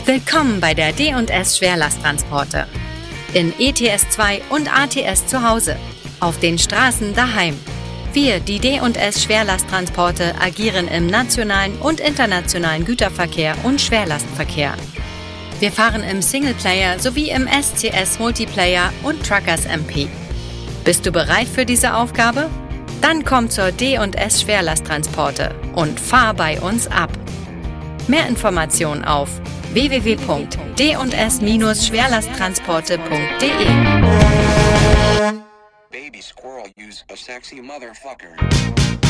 Willkommen bei der D&S Schwerlasttransporte. In ETS2 und ATS zu Hause. Auf den Straßen daheim. Wir, die D&S Schwerlasttransporte, agieren im nationalen und internationalen Güterverkehr und Schwerlastverkehr. Wir fahren im Singleplayer sowie im SCS Multiplayer und Truckers MP. Bist du bereit für diese Aufgabe? Dann komm zur D&S Schwerlasttransporte und fahr bei uns ab. Mehr Informationen auf www.d&s-schwerlasttransporte.de. Baby squirrel use a sexy motherfucker.